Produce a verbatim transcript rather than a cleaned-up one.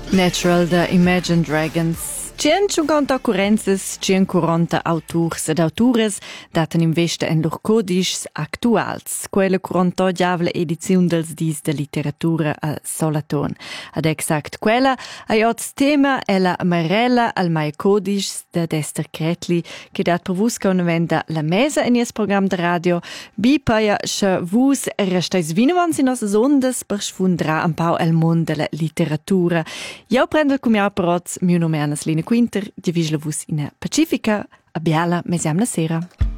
Natural da Imagine Dragons. centocinquanta occurrences, centoquaranta autors ed autores daten investa en lor codis actuals. Quella quarantotgiavla edizione dels dis de literatura a Solaton. Ad exact quella ai ots tema è la Marella al mai codis de Esther Kretli che dat per vus che venda la mesa in es program de radio bi paia che vus restais vinovans in nos ondas per sfundra un pau el mond de la literatura. Io prendo il cumiau per oz, mio nome è Anna Selina Quinter, di visla vus in Pacifica, a Biala, mesiam la sera.